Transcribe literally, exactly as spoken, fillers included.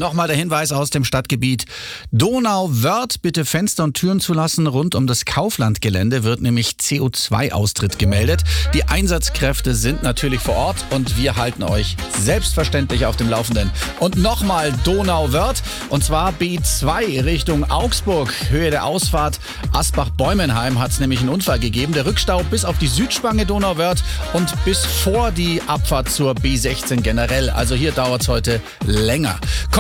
nochmal der Hinweis aus dem Stadtgebiet Donauwörth. Bitte Fenster und Türen zulassen. Rund um das Kauflandgelände wird nämlich C O zwei Austritt gemeldet. Die Einsatzkräfte sind natürlich vor Ort und wir halten euch selbstverständlich auf dem Laufenden. Und nochmal Donauwörth, und zwar B zwei Richtung Augsburg. Höhe der Ausfahrt Asbach-Bäumenheim hat es nämlich einen Unfall gegeben. Der Rückstau bis auf die Südspange Donauwörth und bis vor die Abfahrt zur B sechzehn generell. Also hier dauert es heute länger.